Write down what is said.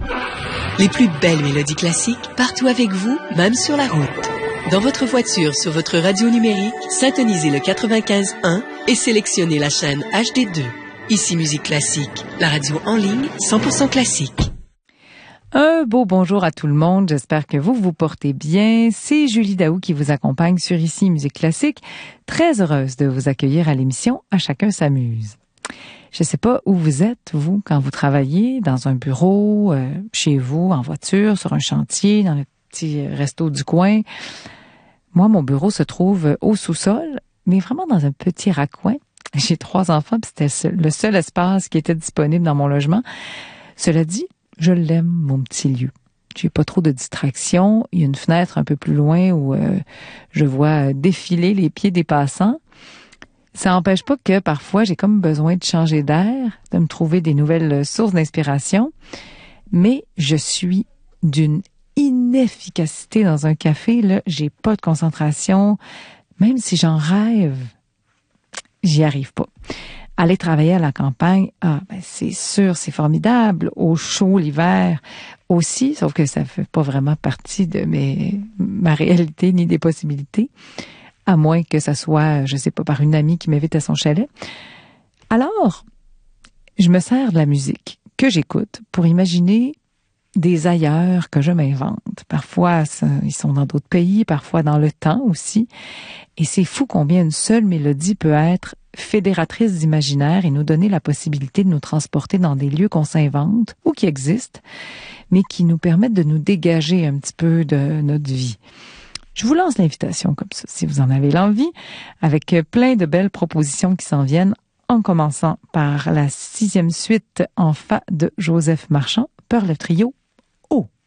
Les plus belles mélodies classiques, partout avec vous, même sur la route. Dans votre voiture, sur votre radio numérique, syntonisez le 95.1 et sélectionnez la chaîne HD2. Ici Musique Classique, la radio en ligne 100% classique. Un beau bonjour à tout le monde. J'espère que vous vous portez bien. C'est Julie Daou qui vous accompagne sur Ici Musique Classique. Très heureuse de vous accueillir à l'émission À chacun s'amuse. Je ne sais pas où vous êtes, vous, quand vous travaillez, dans un bureau, chez vous, en voiture, sur un chantier, dans le petit resto du coin. Moi, mon bureau se trouve au sous-sol, mais vraiment dans un petit raccoin. J'ai 3 enfants, puis c'était le seul espace qui était disponible dans mon logement. Cela dit, je l'aime, mon petit lieu. J'ai pas trop de distractions. Il y a une fenêtre un peu plus loin où je vois défiler les pieds des passants. Ça n'empêche pas que parfois j'ai comme besoin de changer d'air, de me trouver des nouvelles sources d'inspiration. Mais je suis d'une inefficacité dans un café, là. J'ai pas de concentration. Même si j'en rêve, j'y arrive pas. Aller travailler à la campagne, c'est sûr, c'est formidable. Au chaud, l'hiver aussi, sauf que ça fait pas vraiment partie de ma réalité ni des possibilités. À moins que ça soit, je sais pas, par une amie qui m'invite à son chalet. Alors, je me sers de la musique que j'écoute pour imaginer des ailleurs que je m'invente. Parfois, ils sont dans d'autres pays, parfois dans le temps aussi. Et c'est fou combien une seule mélodie peut être fédératrice d'imaginaire et nous donner la possibilité de nous transporter dans des lieux qu'on s'invente ou qui existent, mais qui nous permettent de nous dégager un petit peu de notre vie. Je vous lance l'invitation comme ça, si vous en avez l'envie, avec plein de belles propositions qui s'en viennent, en commençant par la 6e suite en fa de Joseph Marchand, Pearl Trio.